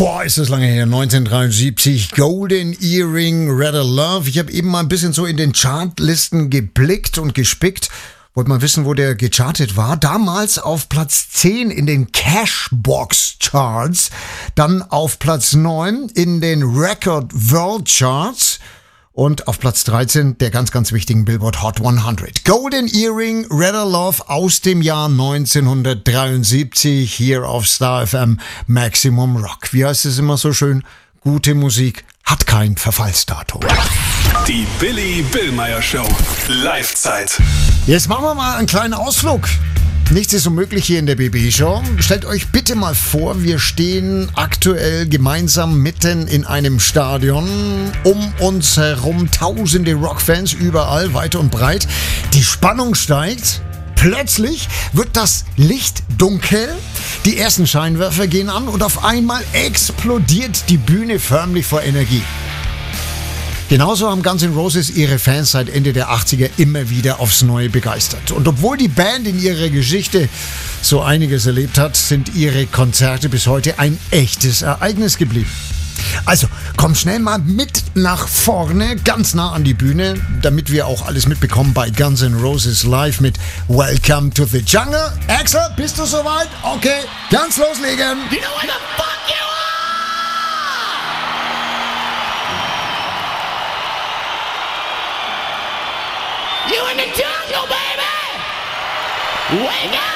Boah, ist das lange her. 1973, Golden Earring, Rather Love. Ich habe eben mal ein bisschen so in den Chartlisten geblickt und gespickt. Wollt mal wissen, wo der gechartet war? Damals auf Platz 10 in den Cashbox Charts, dann auf Platz 9 in den Record World Charts und auf Platz 13 der ganz, ganz wichtigen Billboard Hot 100. Golden Earring, Rather Love aus dem Jahr 1973 hier auf Star FM Maximum Rock. Wie heißt es immer so schön? Gute Musik hat kein Verfallsdatum. Die Billy Billmeyer Show. Live-Zeit. Jetzt machen wir mal einen kleinen Ausflug. Nichts ist unmöglich hier in der BB-Show. Stellt euch bitte mal vor, wir stehen aktuell gemeinsam mitten in einem Stadion. Um uns herum tausende Rockfans überall, weit und breit. Die Spannung steigt. Plötzlich wird das Licht dunkel, die ersten Scheinwerfer gehen an und auf einmal explodiert die Bühne förmlich vor Energie. Genauso haben Guns N' Roses ihre Fans seit Ende der 80er immer wieder aufs Neue begeistert. Und obwohl die Band in ihrer Geschichte so einiges erlebt hat, sind ihre Konzerte bis heute ein echtes Ereignis geblieben. Also, komm schnell mal mit nach vorne, ganz nah an die Bühne, damit wir auch alles mitbekommen bei Guns N' Roses live mit Welcome to the Jungle. Axel, bist du soweit? Okay, ganz loslegen. You know where the fuck you are? You in the jungle, baby! Wake up!